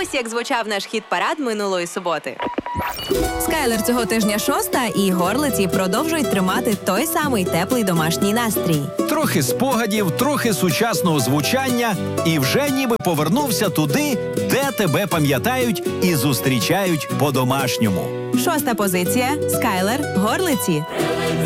Ось як звучав наш хіт-парад минулої суботи. Скайлер цього тижня 6-та, і горлиці продовжують тримати той самий теплий домашній настрій. Трохи спогадів, трохи сучасного звучання, і вже ніби повернувся туди, де тебе пам'ятають і зустрічають по-домашньому. 6-та позиція. Скайлер, горлиці.